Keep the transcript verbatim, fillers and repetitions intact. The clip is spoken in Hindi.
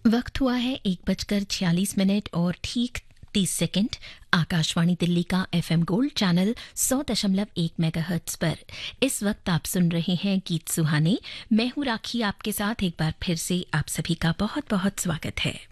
वक्त हुआ है एक बजकर छियालीस मिनट और ठीक तीस सेकंड। आकाशवाणी दिल्ली का एफएम गोल्ड चैनल सौ दशमलव एक मेगाहर्ट्ज पर इस वक्त आप सुन रहे हैं गीत सुहाने। मैं हूं राखी, आपके साथ एक बार फिर से आप सभी का बहुत बहुत स्वागत है।